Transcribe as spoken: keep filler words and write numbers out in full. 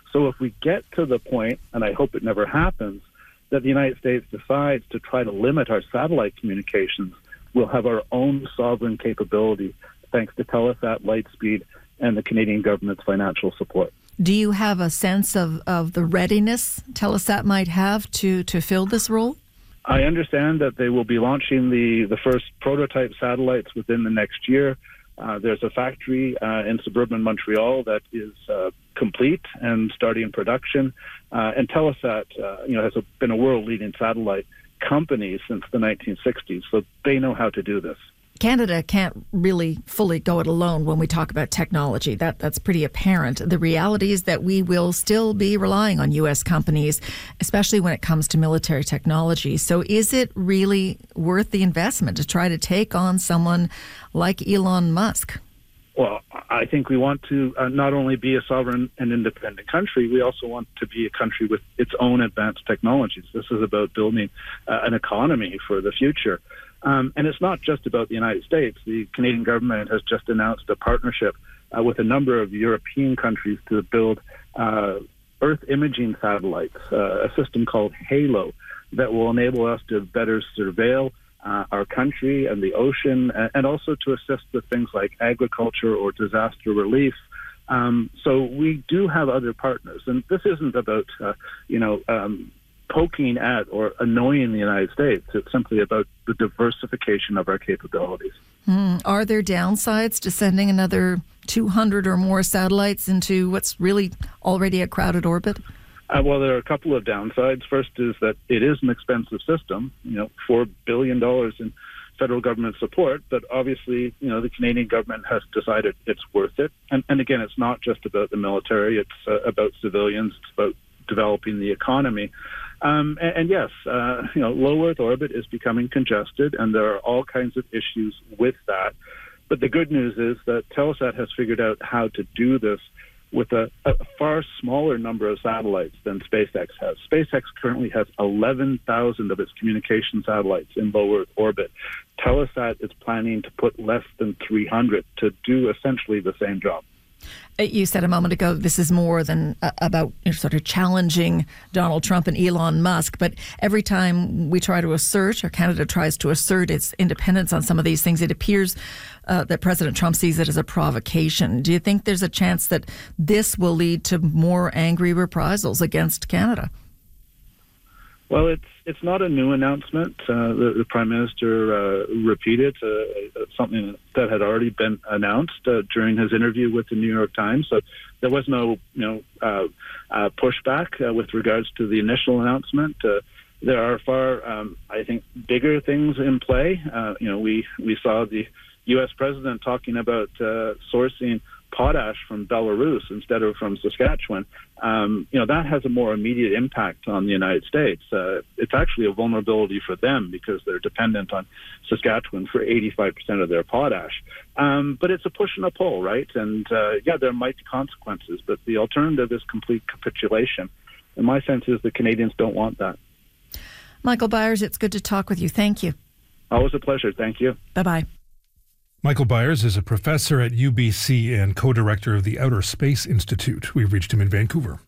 So if we get to the point, and I hope it never happens, that the United States decides to try to limit our satellite communications, we'll have our own sovereign capability thanks to Telesat, Lightspeed, and the Canadian government's financial support. Do you have a sense of, of the readiness Telesat might have to, to fill this role? I understand that they will be launching the, the first prototype satellites within the next year. Uh, there's a factory uh, in suburban Montreal that is uh, complete and starting production. Uh, and Telesat, uh, you know, has a, been a world-leading satellite company since the nineteen sixties, so they know how to do this. Canada can't really fully go it alone when we talk about technology. That that's pretty apparent. The reality is that we will still be relying on U S companies, especially when it comes to military technology. So is it really worth the investment to try to take on someone like Elon Musk? Well, I think we want to uh, not only be a sovereign and independent country, we also want to be a country with its own advanced technologies. This is about building uh, an economy for the future. Um, and it's not just about the United States. The Canadian government has just announced a partnership uh, with a number of European countries to build uh, Earth imaging satellites, uh, a system called HALO, that will enable us to better surveil uh, our country and the ocean, and also to assist with things like agriculture or disaster relief. Um, so we do have other partners, and this isn't about, uh, you know, um, poking at or annoying the United States. It's simply about the diversification of our capabilities. Mm. Are there downsides to sending another two hundred or more satellites into what's really already a crowded orbit? Uh, well, there are a couple of downsides. First is that it is an expensive system, you know, four billion dollars in federal government support, but obviously, you know, the Canadian government has decided it's worth it. And, and again, it's not just about the military, it's uh, about civilians, it's about developing the economy. Um, and, and yes, uh, you know, low Earth orbit is becoming congested, and there are all kinds of issues with that. But the good news is that Telesat has figured out how to do this with a, a far smaller number of satellites than SpaceX has. SpaceX currently has eleven thousand of its communication satellites in low Earth orbit. Telesat is planning to put less than three hundred to do essentially the same job. You said a moment ago this is more than uh, about you know, sort of challenging Donald Trump and Elon Musk, but every time we try to assert, or Canada tries to assert its independence on some of these things, it appears uh, that President Trump sees it as a provocation. Do you think there's a chance that this will lead to more angry reprisals against Canada? Well, it's it's not a new announcement. Uh, the, the Prime Minister uh, repeated uh, something that had already been announced uh, during his interview with the New York Times. So there was no, you know, uh, uh, pushback uh, with regards to the initial announcement. Uh, there are far, um, I think, bigger things in play. Uh, you know, we we saw the U S president talking about uh, sourcing potash from Belarus instead of from Saskatchewan. Um, you know, that has a more immediate impact on the United States. Uh, it's actually a vulnerability for them because they're dependent on Saskatchewan for eighty-five percent of their potash. Um, but it's a push and a pull, right? And uh, yeah, there might be consequences, but the alternative is complete capitulation. And my sense is the Canadians don't want that. Michael Byers, it's good to talk with you. Thank you. Always a pleasure. Thank you. Bye-bye. Michael Byers is a professor at U B C and co-director of the Outer Space Institute. We've reached him in Vancouver.